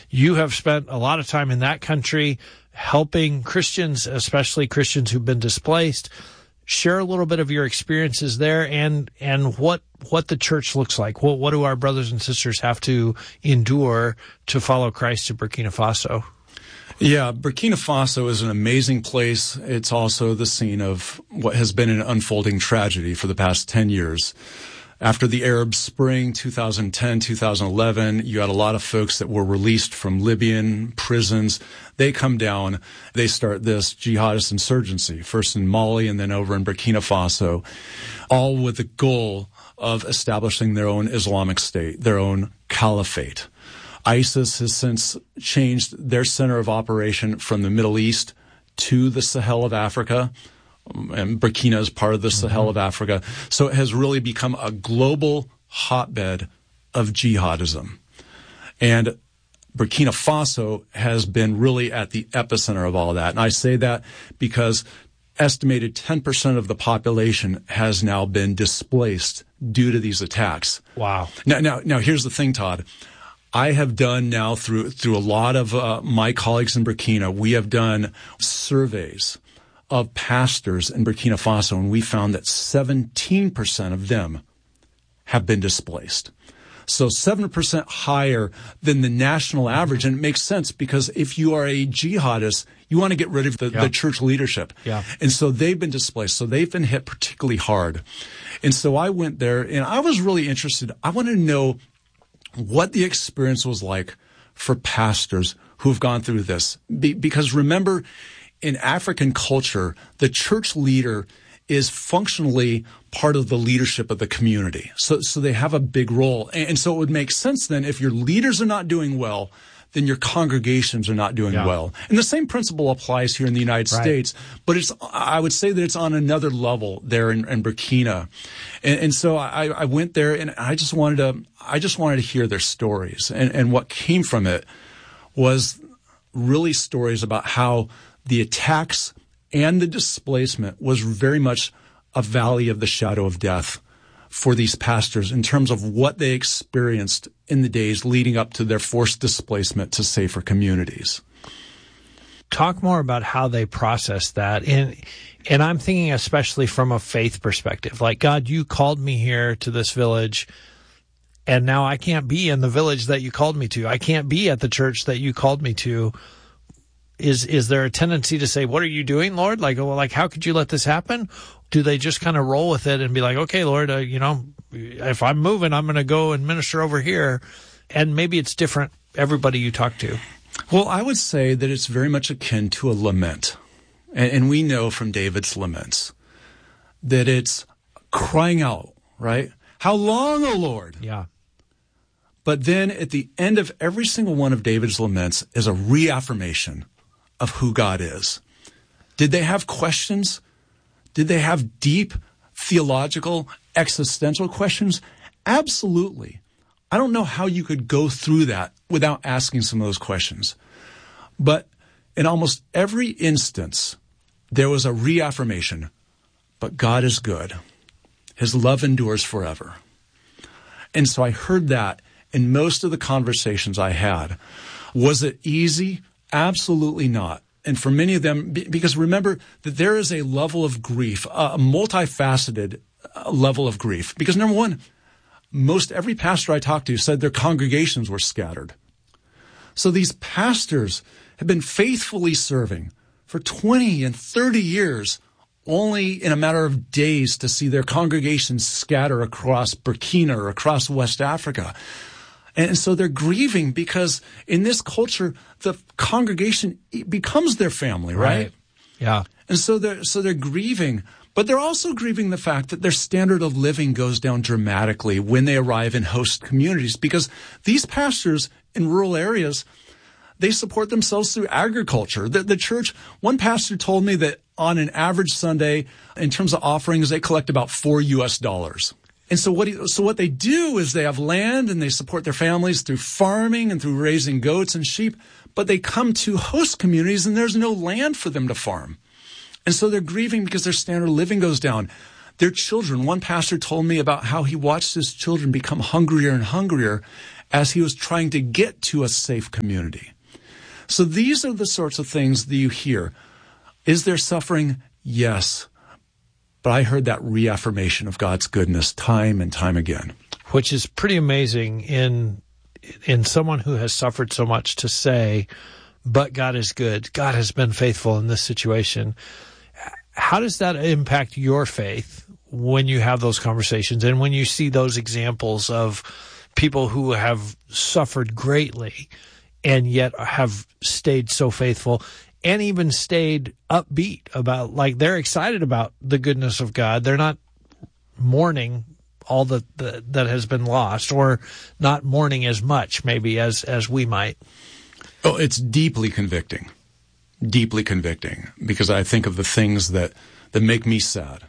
You have spent a lot of time in that country helping Christians, especially Christians who've been displaced. Share a little bit of your experiences there and what the church looks like. What do our brothers and sisters have to endure to follow Christ to Burkina Faso? Yeah, Burkina Faso is an amazing place. It's also the scene of what has been an unfolding tragedy for the past 10 years. After the Arab Spring, 2010, 2011, you had a lot of folks that were released from Libyan prisons. They come down, they start this jihadist insurgency, first in Mali and then over in Burkina Faso, all with the goal of establishing their own Islamic State, their own caliphate. ISIS has since changed their center of operation from the Middle East to the Sahel of Africa. And Burkina is part of the Sahel of Africa. So it has really become a global hotbed of jihadism. And Burkina Faso has been really at the epicenter of all that. And I say that because estimated 10% of the population has now been displaced due to these attacks. Wow. Now here's the thing, Todd. I have done now through a lot of my colleagues in Burkina, we have done surveys of pastors in Burkina Faso, and we found that 17% of them have been displaced. So 7% higher than the national average. And it makes sense because if you are a jihadist, you want to get rid of the church leadership. Yeah. And so they've been displaced. So they've been hit particularly hard. And so I went there and I was really interested. I wanted to know what the experience was like for pastors who've gone through this. Because remember, in African culture, the church leader is functionally part of the leadership of the community. So they have a big role. And so it would make sense then if your leaders are not doing well, then your congregations are not doing well. And the same principle applies here in the United States, but I would say that it's on another level there in Burkina. And so I went there and I just wanted to hear their stories. And what came from it was really stories about how the attacks and the displacement was very much a valley of the shadow of death for these pastors in terms of what they experienced in the days leading up to their forced displacement to safer communities. Talk more about how they process that. And I'm thinking especially from a faith perspective. Like, God, you called me here to this village, and now I can't be in the village that you called me to. I can't be at the church that you called me to. Is there a tendency to say, what are you doing, Lord? Like, how could you let this happen? Do they just kind of roll with it and be like, okay, Lord, if I'm moving, I'm going to go and minister over here. And maybe it's different, everybody you talk to. Well, I would say that it's very much akin to a lament. And we know from David's laments that it's crying out, right? How long, O Lord? Yeah. But then at the end of every single one of David's laments is a reaffirmation of who God is. Did they have questions? Did they have deep theological, existential questions? Absolutely. I don't know how you could go through that without asking some of those questions. But in almost every instance, there was a reaffirmation. But God is good. His love endures forever. And so I heard that in most of the conversations I had. Was it easy? Absolutely not. And for many of them, because remember that there is a level of grief, a multifaceted level of grief. Because number one, most every pastor I talked to said their congregations were scattered. So these pastors have been faithfully serving for 20 and 30 years, only in a matter of days to see their congregations scatter across Burkina or across West Africa. And so they're grieving because in this culture, the congregation becomes their family, right? Yeah. And so they're grieving, but they're also grieving the fact that their standard of living goes down dramatically when they arrive in host communities, because these pastors in rural areas, they support themselves through agriculture. The church, one pastor told me that on an average Sunday, in terms of offerings, they collect about $4. And so what they do is they have land and they support their families through farming and through raising goats and sheep, but they come to host communities and there's no land for them to farm. And so they're grieving because their standard of living goes down. Their children, one pastor told me about how he watched his children become hungrier and hungrier as he was trying to get to a safe community. So these are the sorts of things that you hear. Is there suffering? Yes. But I heard that reaffirmation of God's goodness time and time again. Which is pretty amazing in someone who has suffered so much to say, but God is good. God has been faithful in this situation. How does that impact your faith when you have those conversations and when you see those examples of people who have suffered greatly and yet have stayed so faithful and even stayed upbeat about, like, they're excited about the goodness of God. They're not mourning all that has been lost, or not mourning as much maybe as we might. Oh, it's deeply convicting, because I think of the things that make me sad.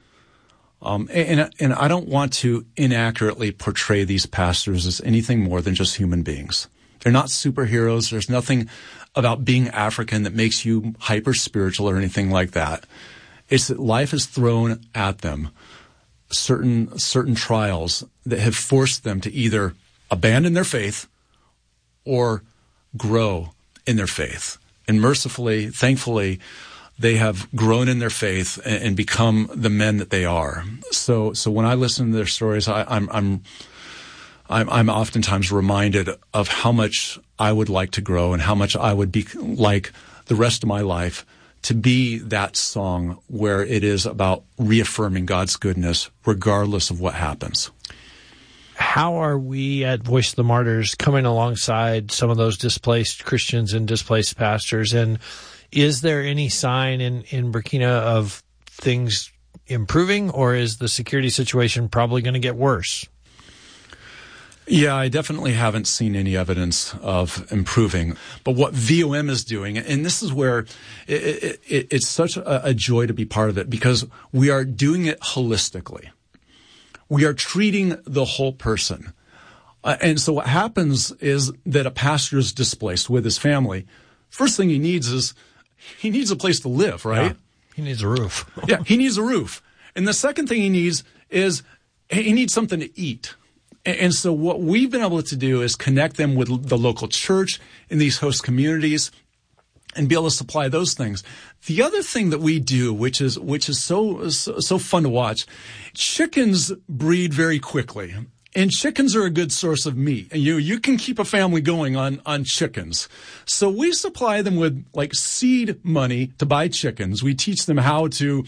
And I don't want to inaccurately portray these pastors as anything more than just human beings. They're not superheroes. There's nothing about being African that makes you hyper-spiritual or anything like that. It's that life has thrown at them certain trials that have forced them to either abandon their faith or grow in their faith. And mercifully, thankfully, they have grown in their faith and become the men that they are. So when I listen to their stories, I'm oftentimes reminded of how much I would like to grow and how much I would be like the rest of my life to be that song where it is about reaffirming God's goodness regardless of what happens. How are we at Voice of the Martyrs coming alongside some of those displaced Christians and displaced pastors? And is there any sign in Burkina of things improving, or is the security situation probably going to get worse? Yeah, I definitely haven't seen any evidence of improving. But what VOM is doing, and this is where it's such a joy to be part of it, because we are doing it holistically. We are treating the whole person. And so what happens is that a pastor is displaced with his family. First thing he needs a place to live, right? Yeah, he needs a roof. Yeah, he needs a roof. And the second thing he needs is he needs something to eat. And so what we've been able to do is connect them with the local church in these host communities and be able to supply those things. The other thing that we do, which is so fun to watch, chickens breed very quickly. And chickens are a good source of meat. And you can keep a family going on chickens. So we supply them with like seed money to buy chickens. We teach them how to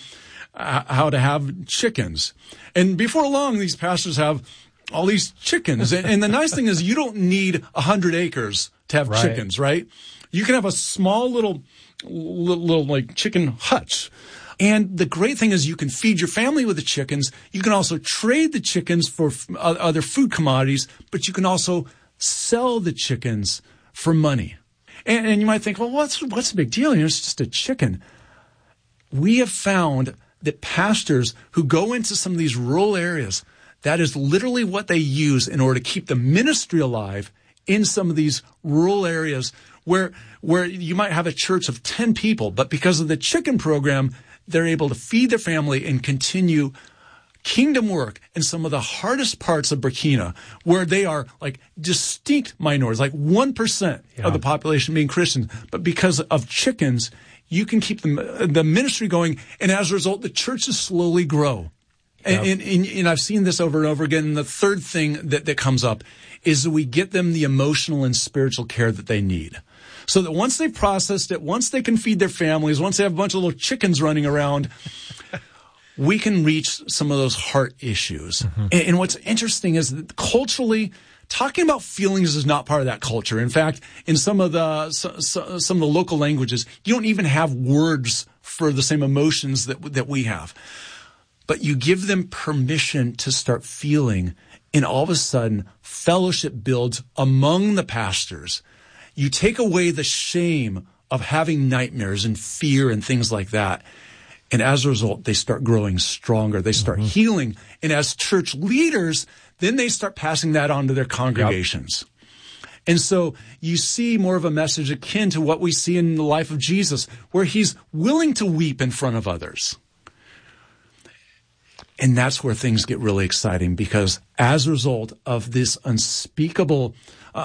have chickens. And before long, these pastors have all these chickens. And the nice thing is you don't need 100 acres to have chickens, right? You can have a small little like chicken hutch. And the great thing is you can feed your family with the chickens. You can also trade the chickens for other food commodities, but you can also sell the chickens for money. And you might think, well, what's the big deal? It's just a chicken. We have found that pastors who go into some of these rural areas, that is literally what they use in order to keep the ministry alive in some of these rural areas where you might have a church of 10 people, but because of the chicken program, they're able to feed their family and continue kingdom work in some of the hardest parts of Burkina, where they are like distinct minorities, like 1% of the population being Christian. But because of chickens, you can keep the ministry going, and as a result, the churches slowly grow. And I've seen this over and over again. And the third thing that comes up is that we get them the emotional and spiritual care that they need. So that once they've processed it, once they can feed their families, once they have a bunch of little chickens running around, we can reach some of those heart issues. Mm-hmm. And what's interesting is that culturally, talking about feelings is not part of that culture. In fact, in some of the local languages, you don't even have words for the same emotions that we have. But you give them permission to start feeling, and all of a sudden, fellowship builds among the pastors. You take away the shame of having nightmares and fear and things like that. And as a result, they start growing stronger. They start healing. And as church leaders, then they start passing that on to their congregations. Yep. And so you see more of a message akin to what we see in the life of Jesus, where he's willing to weep in front of others. And that's where things get really exciting, because as a result of this unspeakable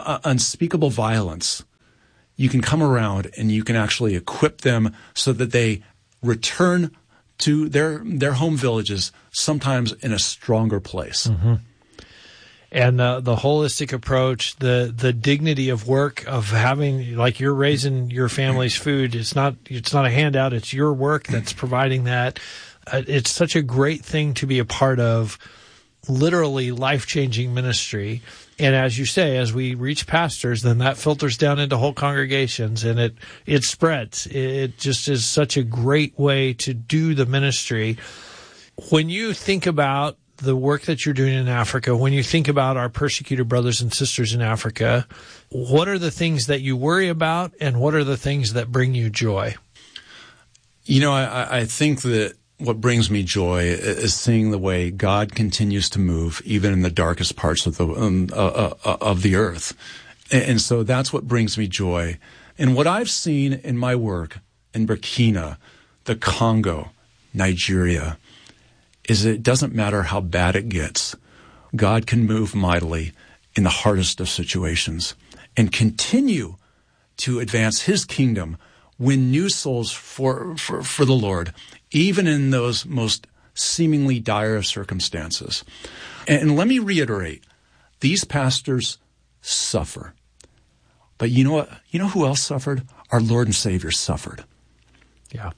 violence, you can come around and you can actually equip them so that they return to their home villages, sometimes in a stronger place. Mm-hmm. And the holistic approach, the dignity of work, of having, like, you're raising your family's food. It's not a handout. It's your work that's providing that. It's such a great thing to be a part of, literally life-changing ministry. And as you say, as we reach pastors, then that filters down into whole congregations, and it spreads. It just is such a great way to do the ministry. When you think about the work that you're doing in Africa, when you think about our persecuted brothers and sisters in Africa, what are the things that you worry about, and what are the things that bring you joy? You know, I think that what brings me joy is seeing the way God continues to move, even in the darkest parts of the earth. And so that's what brings me joy. And what I've seen in my work in Burkina, the Congo, Nigeria, is it doesn't matter how bad it gets. God can move mightily in the hardest of situations and continue to advance his kingdom, win new souls for the Lord, even in those most seemingly dire of circumstances. And let me reiterate, these pastors suffer. But you know what? You know who else suffered? Our Lord and Savior suffered. Yeah.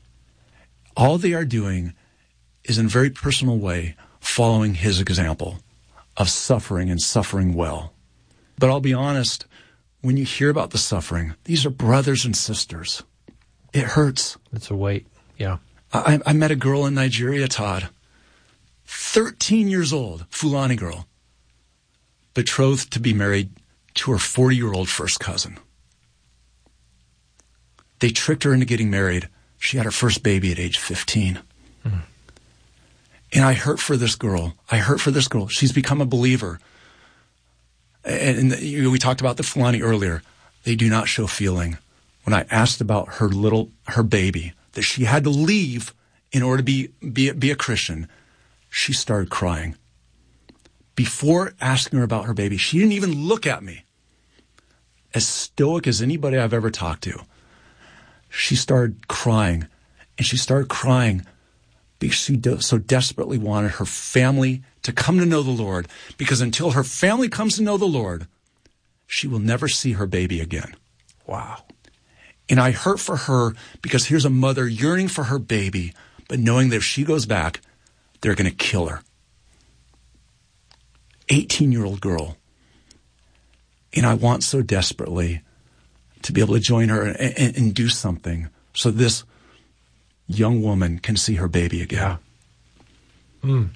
All they are doing is, in a very personal way, following his example of suffering, and suffering well. But I'll be honest, when you hear about the suffering, these are brothers and sisters. It hurts. It's a weight. Yeah. I met a girl in Nigeria, Todd, 13 years old, Fulani girl, betrothed to be married to her 40-year-old first cousin. They tricked her into getting married. She had her first baby at age 15. Mm. And I hurt for this girl. She's become a believer. And we talked about the Fulani earlier. They do not show feeling. When I asked about her baby, that she had to leave in order to be a Christian, she started crying. Before asking her about her baby, she didn't even look at me. As stoic as anybody I've ever talked to. She started crying, and she started crying because she so desperately wanted her family to come to know the Lord, because until her family comes to know the Lord, she will never see her baby again. Wow. And I hurt for her, because here's a mother yearning for her baby, but knowing that if she goes back, they're going to kill her. 18-year-old girl. And I want so desperately to be able to join her and do something so this young woman can see her baby again. Yeah. Mm.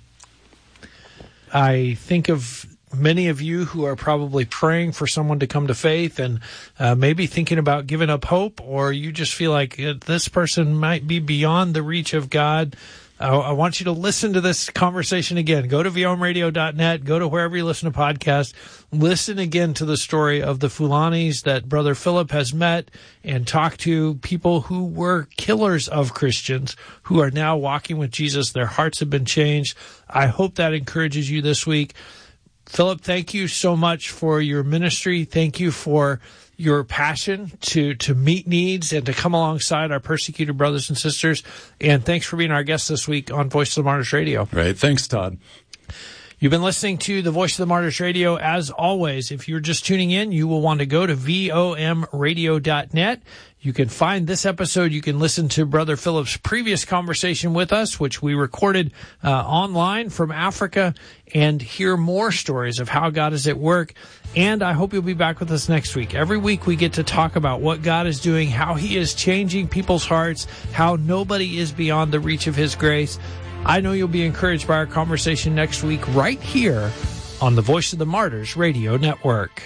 I think of many of you who are probably praying for someone to come to faith, and maybe thinking about giving up hope, or you just feel like this person might be beyond the reach of God. I want you to listen to this conversation again. Go to VOMradio.net. Go to wherever you listen to podcasts. Listen again to the story of the Fulanis that Brother Philip has met and talked to, people who were killers of Christians who are now walking with Jesus. Their hearts have been changed. I hope that encourages you this week. Philip, thank you so much for your ministry. Thank you for your passion to meet needs and to come alongside our persecuted brothers and sisters. And thanks for being our guest this week on Voice of the Martyrs Radio. Right. Thanks, Todd. You've been listening to the Voice of the Martyrs Radio. As always, if you're just tuning in, you will want to go to VOMradio.net. You can find this episode. You can listen to Brother Philip's previous conversation with us, which we recorded online from Africa, and hear more stories of how God is at work. And I hope you'll be back with us next week. Every week we get to talk about what God is doing, how he is changing people's hearts, how nobody is beyond the reach of his grace. I know you'll be encouraged by our conversation next week right here on the Voice of the Martyrs Radio Network.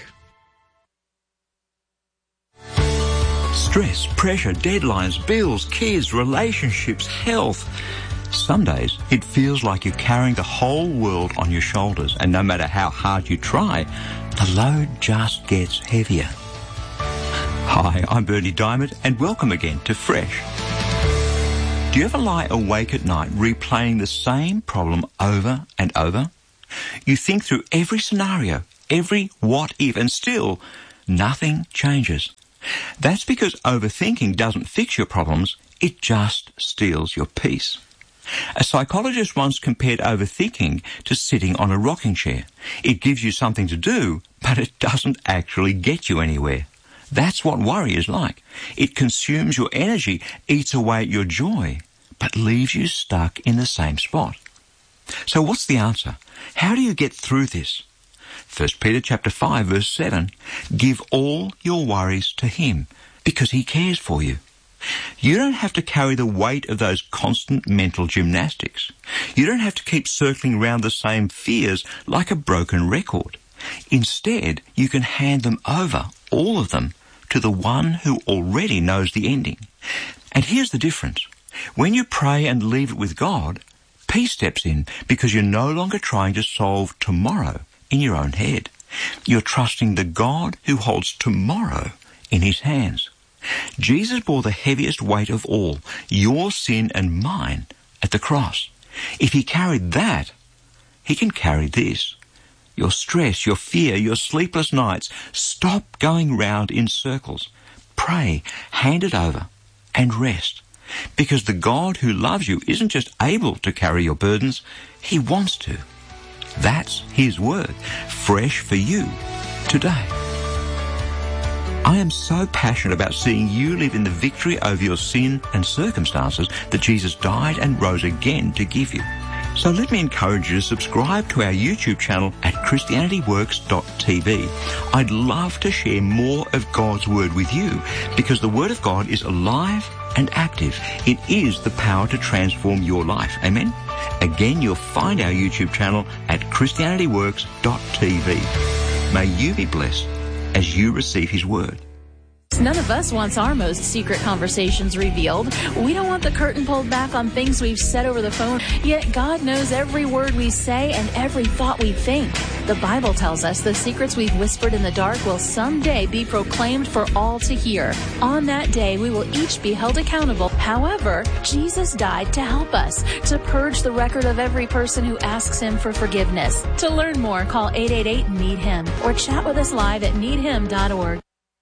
Stress, pressure, deadlines, bills, kids, relationships, health. Some days it feels like you're carrying the whole world on your shoulders, and no matter how hard you try, the load just gets heavier. Hi, I'm Bernie Diamond, and welcome again to Fresh. Do you ever lie awake at night replaying the same problem over and over? You think through every scenario, every what if, and still nothing changes. That's because overthinking doesn't fix your problems, it just steals your peace. A psychologist once compared overthinking to sitting on a rocking chair. It gives you something to do, but it doesn't actually get you anywhere. That's what worry is like. It consumes your energy, eats away at your joy, but leaves you stuck in the same spot. So what's the answer? How do you get through this? 1 Peter chapter 5 verse 7, give all your worries to him because he cares for you. You don't have to carry the weight of those constant mental gymnastics. You don't have to keep circling round the same fears like a broken record. Instead, you can hand them over, all of them, to the one who already knows the ending. And here's the difference. When you pray and leave it with God, peace steps in because you're no longer trying to solve tomorrow in your own head. You're trusting the God who holds tomorrow in his hands. Jesus bore the heaviest weight of all, your sin and mine, at the cross. If he carried that, he can carry this. Your stress, your fear, your sleepless nights. Stop going round in circles. Pray, hand it over, and rest. Because the God who loves you isn't just able to carry your burdens, he wants to. That's his word, fresh for you today. I am so passionate about seeing you live in the victory over your sin and circumstances that Jesus died and rose again to give you. So let me encourage you to subscribe to our YouTube channel at ChristianityWorks.tv. I'd love to share more of God's Word with you because the Word of God is alive and active. It is the power to transform your life. Amen? Again, you'll find our YouTube channel at ChristianityWorks.tv. May you be blessed as you receive his word. None of us wants our most secret conversations revealed. We don't want the curtain pulled back on things we've said over the phone, yet God knows every word we say and every thought we think. The Bible tells us the secrets we've whispered in the dark will someday be proclaimed for all to hear. On that day, we will each be held accountable. However, Jesus died to help us, to purge the record of every person who asks him for forgiveness. To learn more, call 888-NEED-HIM or chat with us live at needhim.org.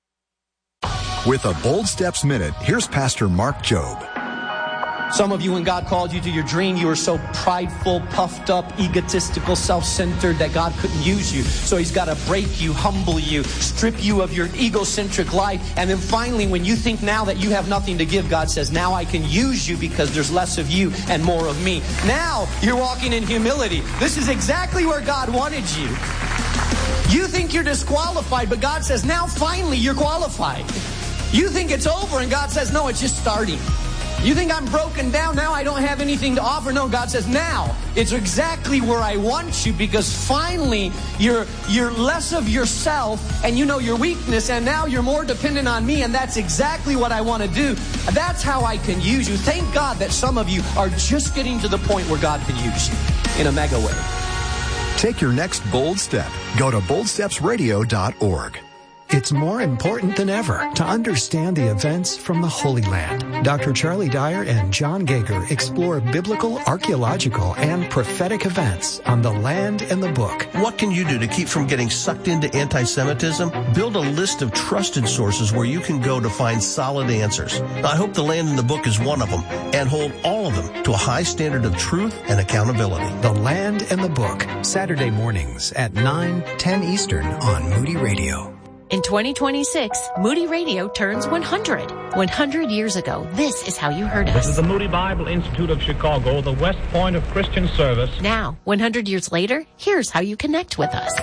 With a Bold Steps Minute, here's Pastor Mark Jobe. Some of you, when God called you to your dream, you were so prideful, puffed up, egotistical, self-centered that God couldn't use you. So he's got to break you, humble you, strip you of your egocentric life. And then finally, when you think now that you have nothing to give, God says, now I can use you because there's less of you and more of me. Now you're walking in humility. This is exactly where God wanted you. You think you're disqualified, but God says, now finally you're qualified. You think it's over, and God says, no, it's just starting. You think I'm broken down, now I don't have anything to offer. No, God says, now it's exactly where I want you, because finally you're less of yourself and you know your weakness, and now you're more dependent on me, and that's exactly what I want to do. That's how I can use you. Thank God that some of you are just getting to the point where God can use you in a mega way. Take your next bold step. Go to boldstepsradio.org. It's more important than ever to understand the events from the Holy Land. Dr. Charlie Dyer and John Gager explore biblical, archaeological, and prophetic events on the land and the book. What can you do to keep from getting sucked into anti-Semitism? Build a list of trusted sources where you can go to find solid answers. I hope the land and the book is one of them, and hold all of them to a high standard of truth and accountability. The Land and the Book, Saturday mornings at 9:10 Eastern on Moody Radio. In 2026, Moody Radio turns 100. 100 years ago, this is how you heard us. This is the Moody Bible Institute of Chicago, the West Point of Christian service. Now, 100 years later, here's how you connect with us.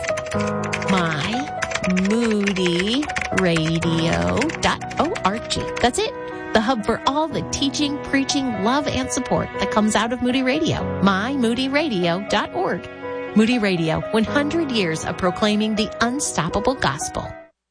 MyMoodyRadio.org. That's it. The hub for all the teaching, preaching, love, and support that comes out of Moody Radio. MyMoodyRadio.org. Moody Radio, 100 years of proclaiming the unstoppable gospel.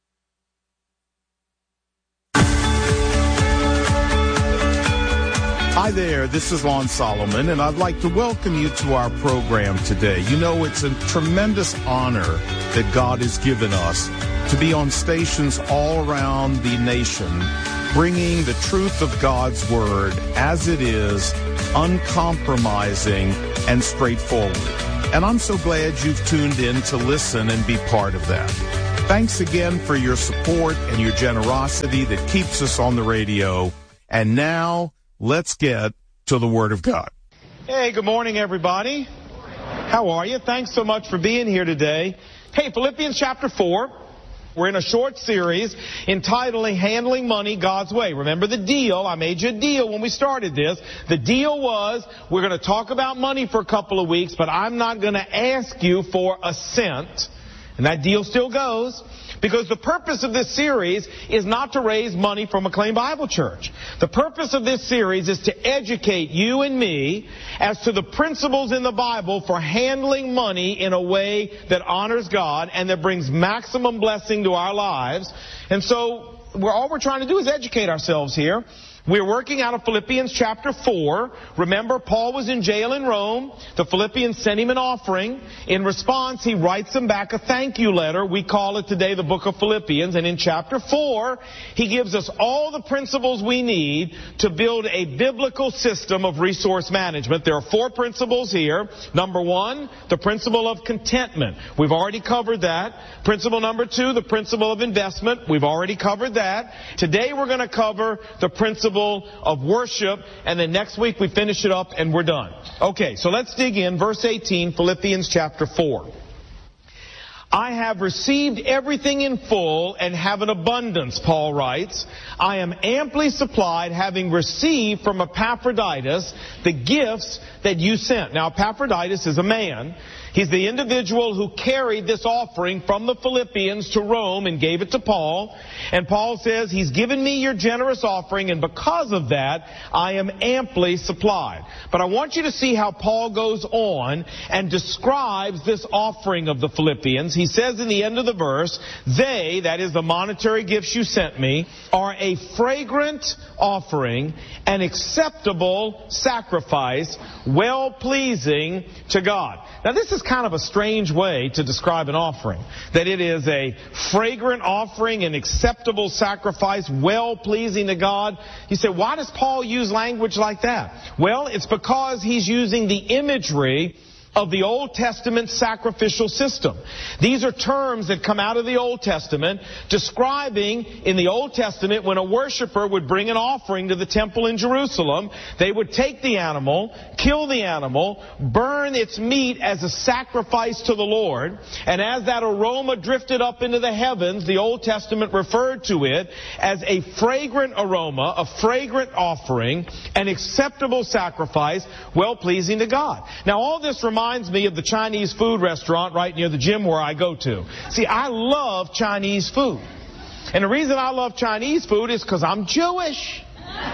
Hi there, this is Lon Solomon, and I'd like to welcome you to our program today. You know, it's a tremendous honor that God has given us to be on stations all around the nation bringing the truth of God's Word as it is, uncompromising and straightforward. And I'm so glad you've tuned in to listen and be part of that. Thanks again for your support and your generosity that keeps us on the radio. And now, let's get to the Word of God. Hey, good morning, everybody. How are you? Thanks so much for being here today. Hey, Philippians chapter 4. We're in a short series entitled Handling Money God's Way. Remember the deal? I made you a deal when we started this. The deal was we're going to talk about money for a couple of weeks, but I'm not going to ask you for a cent. And that deal still goes. Because the purpose of this series is not to raise money for McLean Bible Church. The purpose of this series is to educate you and me as to the principles in the Bible for handling money in a way that honors God and that brings maximum blessing to our lives. And so all we're trying to do is educate ourselves here. We're working out of Philippians chapter 4. Remember, Paul was in jail in Rome. The Philippians sent him an offering. In response, he writes them back a thank you letter. We call it today the book of Philippians. And in chapter 4, he gives us all the principles we need to build a biblical system of resource management. There are 4 principles here. Number 1, the principle of contentment. We've already covered that. Principle number 2, the principle of investment. We've already covered that. Today we're going to cover the principle of worship, and then next week we finish it up and we're done. Okay, so let's dig in. Verse 18, Philippians chapter 4. I have received everything in full and have an abundance, Paul writes. I am amply supplied, having received from Epaphroditus the gifts that you sent. Now, Epaphroditus is a man. He's the individual who carried this offering from the Philippians to Rome and gave it to Paul. And Paul says, he's given me your generous offering, and because of that, I am amply supplied. But I want you to see how Paul goes on and describes this offering of the Philippians. He says in the end of the verse, they, that is the monetary gifts you sent me, are a fragrant offering, an acceptable sacrifice, well-pleasing to God. Now, this is kind of a strange way to describe an offering. That it is a fragrant offering, an acceptable sacrifice, well-pleasing to God. You say, why does Paul use language like that? Well, it's because he's using the imagery of the Old Testament sacrificial system. These are terms that come out of the Old Testament describing in the Old Testament when a worshiper would bring an offering to the temple in Jerusalem, they would take the animal, kill the animal, burn its meat as a sacrifice to the Lord, and as that aroma drifted up into the heavens, the Old Testament referred to it as a fragrant aroma, a fragrant offering, an acceptable sacrifice, well-pleasing to God. Now all this reminds me of the Chinese food restaurant right near the gym where I go to. See, I love Chinese food. And the reason I love Chinese food is because I'm Jewish.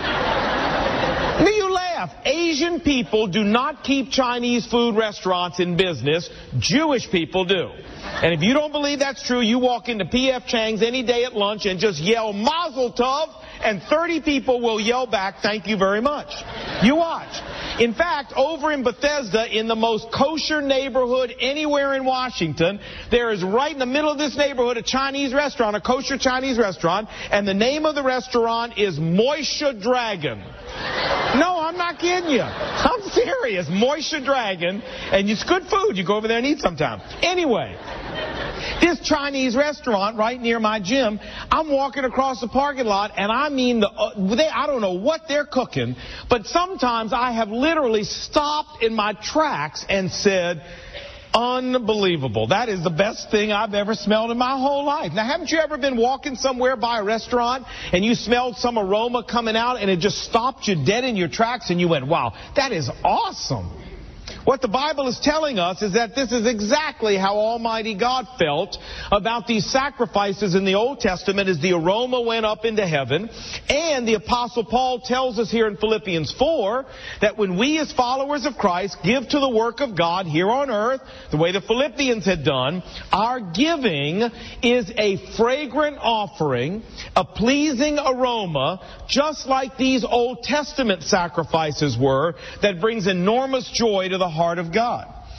Now you laugh. Asian people do not keep Chinese food restaurants in business. Jewish people do. And if you don't believe that's true, you walk into P.F. Chang's any day at lunch and just yell Mazel Tov, and 30 people will yell back, thank you very much. You watch. In fact, over in Bethesda, in the most kosher neighborhood anywhere in Washington, there is right in the middle of this neighborhood a Chinese restaurant, a kosher Chinese restaurant, and the name of the restaurant is Moishe Dragon. No, I'm not kidding you. I'm serious. Moishe Dragon, and it's good food. You go over there and eat sometime. Anyway, this Chinese restaurant right near my gym, I'm walking across the parking lot, and I mean, I don't know what they're cooking, but sometimes I have literally stopped in my tracks and said, unbelievable. That is the best thing I've ever smelled in my whole life. Now, haven't you ever been walking somewhere by a restaurant and you smelled some aroma coming out and it just stopped you dead in your tracks and you went, wow, that is awesome. What the Bible is telling us is that this is exactly how Almighty God felt about these sacrifices in the Old Testament as the aroma went up into heaven. And the Apostle Paul tells us here in Philippians 4 that when we as followers of Christ give to the work of God here on earth, the way the Philippians had done, our giving is a fragrant offering, a pleasing aroma, just like these Old Testament sacrifices were, that brings enormous joy to the heart of God.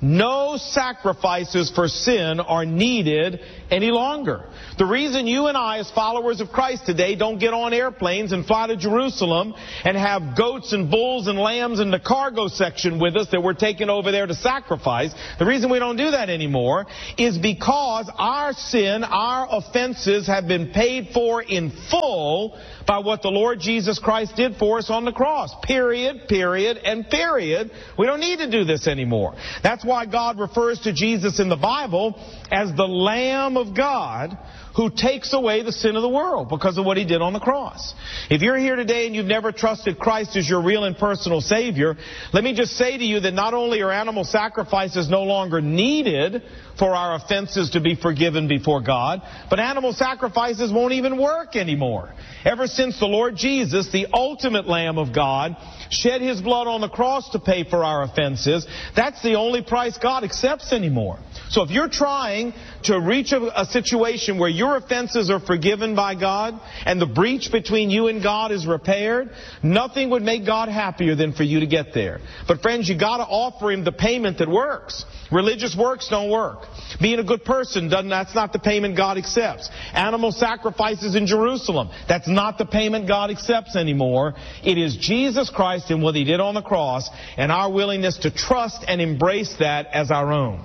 no sacrifices for sin are needed any longer. The reason you and I, as followers of Christ today, don't get on airplanes and fly to Jerusalem and have goats and bulls and lambs in the cargo section with us that we're taking over there to sacrifice, the reason we don't do that anymore is because our sin, our offenses have been paid for in full by what the Lord Jesus Christ did for us on the cross. Period, period, and period. We don't need to do this anymore. That's why God refers to Jesus in the Bible as the Lamb of God who takes away the sin of the world because of what He did on the cross. If you're here today and you've never trusted Christ as your real and personal Savior, let me just say to you that not only are animal sacrifices no longer needed for our offenses to be forgiven before God, but animal sacrifices won't even work anymore. Ever since the Lord Jesus, the ultimate Lamb of God, shed His blood on the cross to pay for our offenses, that's the only price God accepts anymore. So if you're trying to reach a situation where your offenses are forgiven by God and the breach between you and God is repaired, nothing would make God happier than for you to get there. But friends, you got to offer Him the payment that works. Religious works don't work. Being a good person, that's not the payment God accepts. Animal sacrifices in Jerusalem, that's not the payment God accepts anymore. It is Jesus Christ and what He did on the cross and our willingness to trust and embrace that as our own.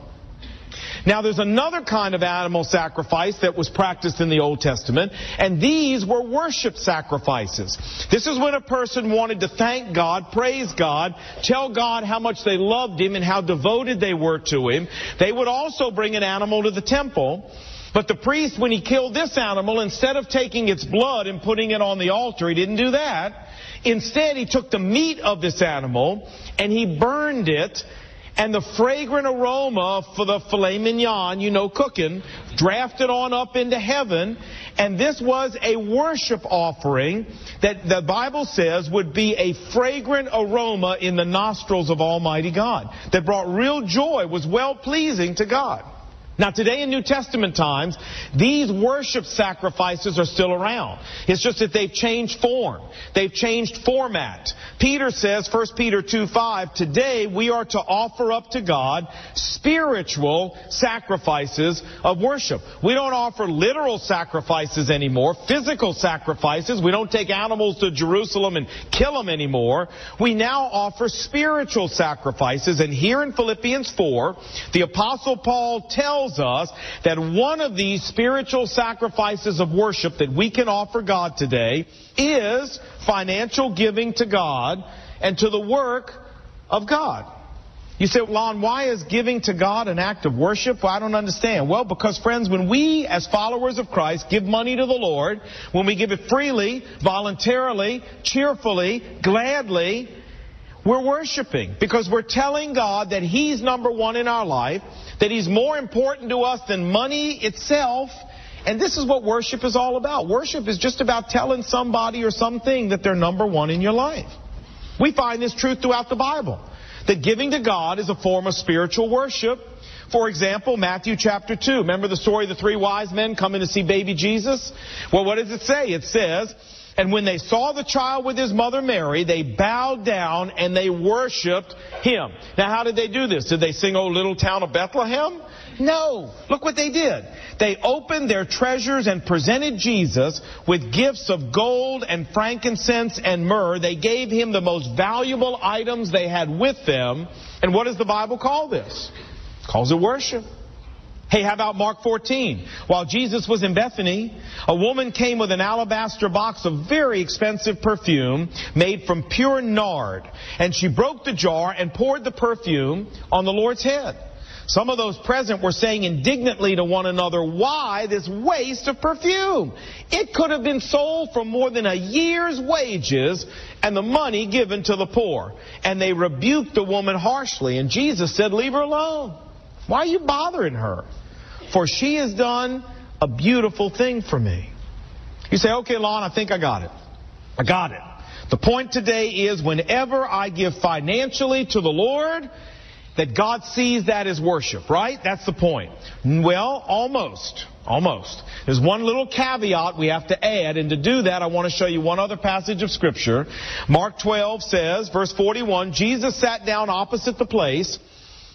Now, there's another kind of animal sacrifice that was practiced in the Old Testament, and these were worship sacrifices. This is when a person wanted to thank God, praise God, tell God how much they loved Him and how devoted they were to Him. They would also bring an animal to the temple. But the priest, when he killed this animal, instead of taking its blood and putting it on the altar, he didn't do that. Instead, he took the meat of this animal and he burned it. And the fragrant aroma for the filet mignon, cooking, drafted on up into heaven. And this was a worship offering that the Bible says would be a fragrant aroma in the nostrils of Almighty God. That brought real joy, was well-pleasing to God. Now today in New Testament times, these worship sacrifices are still around. It's just that they've changed form. They've changed format. Peter says, 1 Peter 2:5, today we are to offer up to God spiritual sacrifices of worship. We don't offer literal sacrifices anymore, physical sacrifices. We don't take animals to Jerusalem and kill them anymore. We now offer spiritual sacrifices. And here in Philippians 4, the Apostle Paul tells us that one of these spiritual sacrifices of worship that we can offer God today is financial giving to God and to the work of God. You say, Lon, why is giving to God an act of worship? Well, I don't understand. Well, because friends, when we as followers of Christ give money to the Lord, when we give it freely, voluntarily, cheerfully, gladly, we're worshiping because we're telling God that He's number one in our life, that He's more important to us than money itself. And this is what worship is all about. Worship is just about telling somebody or something that they're number one in your life. We find this truth throughout the Bible, that giving to God is a form of spiritual worship. For example, Matthew chapter 2. Remember the story of the three wise men coming to see baby Jesus? Well, what does it say? It says, and when they saw the child with his mother Mary, they bowed down and they worshipped Him. Now, how did they do this? Did they sing, "O Little Town of Bethlehem"? No. Look what they did. They opened their treasures and presented Jesus with gifts of gold and frankincense and myrrh. They gave Him the most valuable items they had with them. And what does the Bible call this? It calls it worship. Hey, how about Mark 14? While Jesus was in Bethany, a woman came with an alabaster box of very expensive perfume made from pure nard. And she broke the jar and poured the perfume on the Lord's head. Some of those present were saying indignantly to one another, why this waste of perfume? It could have been sold for more than a year's wages and the money given to the poor. And they rebuked the woman harshly. And Jesus said, leave her alone. Why are you bothering her? For she has done a beautiful thing for me. You say, okay, Lon, I think I got it. I got it. The point today is whenever I give financially to the Lord, that God sees that as worship, right? That's the point. Well, almost. There's one little caveat we have to add, and to do that, I want to show you one other passage of Scripture. Mark 12 says, verse 41, Jesus sat down opposite the place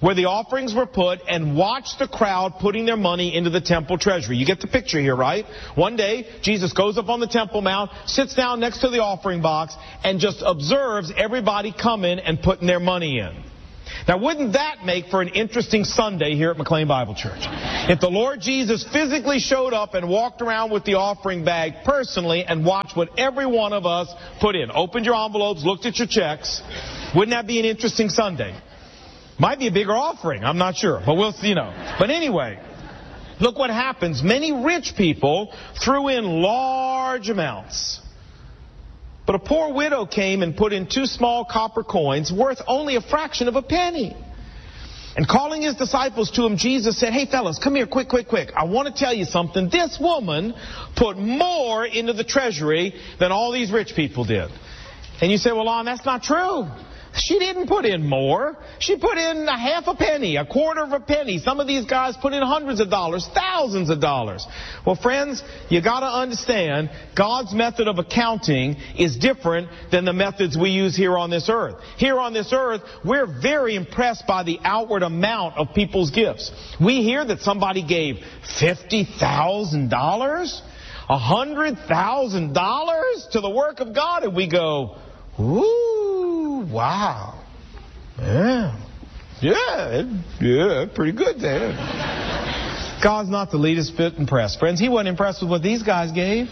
where the offerings were put, and watched the crowd putting their money into the temple treasury. You get the picture here, right? One day, Jesus goes up on the Temple Mount, sits down next to the offering box, and just observes everybody coming and putting their money in. Now, wouldn't that make for an interesting Sunday here at McLean Bible Church? If the Lord Jesus physically showed up and walked around with the offering bag personally and watched what every one of us put in. Opened your envelopes, looked at your checks. Wouldn't that be an interesting Sunday? Might be a bigger offering, I'm not sure, but we'll see, you know. But anyway, look what happens. Many rich people threw in large amounts. But a poor widow came and put in 2 small copper coins worth only a fraction of a penny. And calling his disciples to him, Jesus said, "Hey fellas, come here, quick. I want to tell you something. This woman put more into the treasury than all these rich people did." And you say, "Well, Lon, that's not true. She didn't put in more. She put in a half a penny, a quarter of a penny. Some of these guys put in hundreds of dollars, thousands of dollars." Well, friends, you got to understand God's method of accounting is different than the methods we use here on this earth. Here on this earth, we're very impressed by the outward amount of people's gifts. We hear that somebody gave $50,000, $100,000 to the work of God, and we go, "Ooh, wow. Yeah, pretty good there." God's not the least bit impressed. Friends, he wasn't impressed with what these guys gave.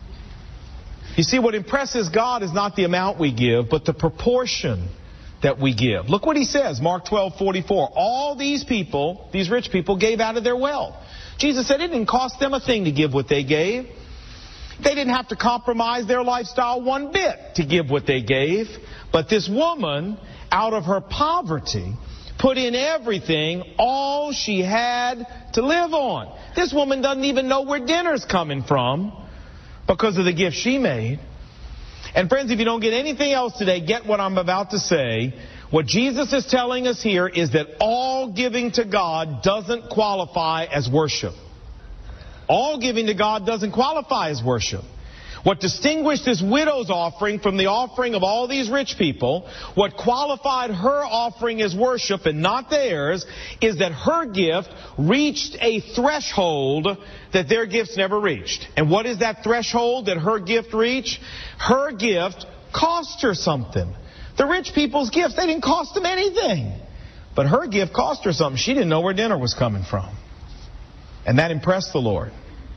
You see, what impresses God is not the amount we give, but the proportion that we give. Look what he says, Mark 12:44. All these people, these rich people, gave out of their wealth. Jesus said it didn't cost them a thing to give what they gave. They didn't have to compromise their lifestyle one bit to give what they gave. But this woman, out of her poverty, put in everything, all she had to live on. This woman doesn't even know where dinner's coming from because of the gift she made. And friends, if you don't get anything else today, get what I'm about to say. What Jesus is telling us here is that all giving to God doesn't qualify as worship. All giving to God doesn't qualify as worship. What distinguished this widow's offering from the offering of all these rich people, what qualified her offering as worship and not theirs, is that her gift reached a threshold that their gifts never reached. And what is that threshold that her gift reached? Her gift cost her something. The rich people's gifts, they didn't cost them anything. But her gift cost her something. She didn't know where dinner was coming from. And that impressed the Lord.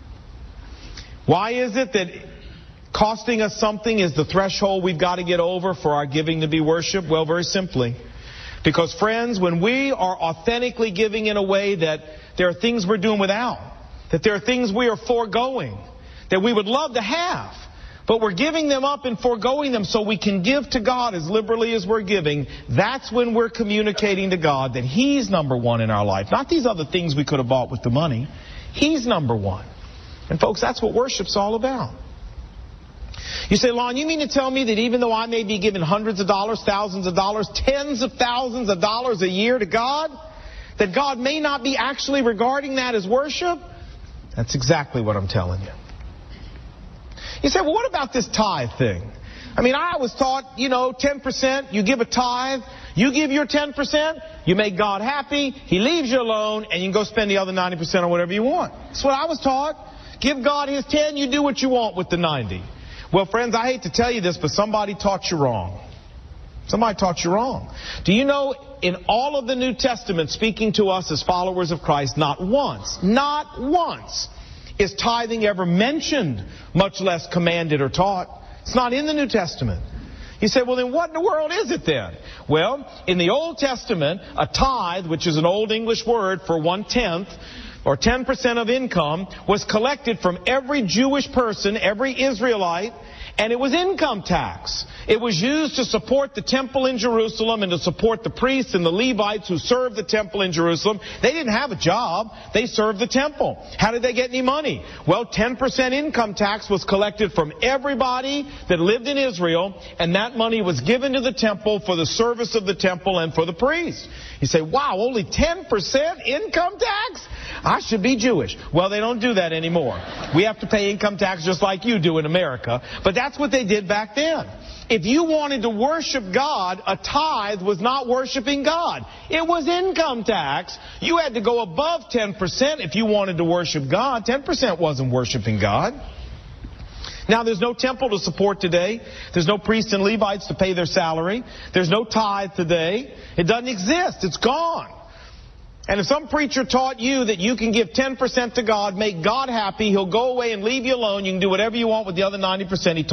Why is it that costing us something is the threshold we've got to get over for our giving to be worship? Well, very simply. Because, friends, when we are authentically giving in a way that there are things we're doing without, that there are things we are foregoing, that we would love to have, but we're giving them up and foregoing them so we can give to God as liberally as we're giving, that's when we're communicating to God that He's number one in our life. Not these other things we could have bought with the money. He's number one. And folks, that's what worship's all about. You say, Lon, you mean to tell me that even though I may be giving hundreds of dollars, thousands of dollars, tens of thousands of dollars a year to God, that God may not be actually regarding that as worship? That's exactly what I'm telling you. You say, well, what about this tithe thing? I mean, I was taught, 10%, you give a tithe, you give your 10%, you make God happy, He leaves you alone, and you can go spend the other 90% on whatever you want. That's what I was taught. Give God His 10, you do what you want with the 90. Well, friends, I hate to tell you this, but somebody taught you wrong. Somebody taught you wrong. Do you know, in all of the New Testament speaking to us as followers of Christ, not once is tithing ever mentioned, much less commanded or taught. It's not in the New Testament. You say, well, then what in the world is it then? Well, in the Old Testament, a tithe, which is an Old English word for 1/10, or 10% of income, was collected from every Jewish person, every Israelite, and it was income tax. It was used to support the temple in Jerusalem and to support the priests and the Levites who served the temple in Jerusalem. They didn't have a job. They served the temple. How did they get any money? Well, 10% income tax was collected from everybody that lived in Israel, and that money was given to the temple for the service of the temple and for the priests. You say, wow, only 10% income tax? I should be Jewish. Well, they don't do that anymore. We have to pay income tax just like you do in America. But that's what they did back then. If you wanted to worship God, a tithe was not worshiping God. It was income tax. You had to go above 10% if you wanted to worship God. 10% wasn't worshiping God. Now, there's no temple to support today. There's no priests and Levites to pay their salary. There's no tithe today. It doesn't exist. It's gone. And if some preacher taught you that you can give 10% to God, make God happy, He'll go away and leave you alone, you can do whatever you want with the other 90%, he